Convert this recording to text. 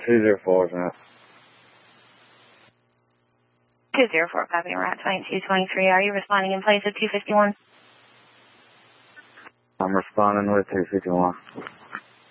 204 is that. 204, copy, Route 2223. Are you responding in place of 251? I'm responding with 251.